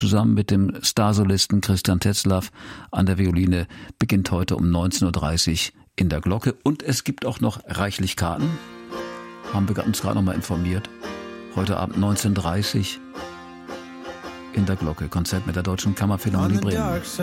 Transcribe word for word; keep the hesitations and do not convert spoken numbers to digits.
zusammen mit dem Starsolisten Christian Tetzlaff an der Violine beginnt heute um neunzehn Uhr dreißig in der Glocke. Und es gibt auch noch reichlich Karten. Haben wir uns gerade noch mal informiert. Heute Abend neunzehn Uhr dreißig in der Glocke. Konzert mit der Deutschen Kammerphilharmonie Bremen.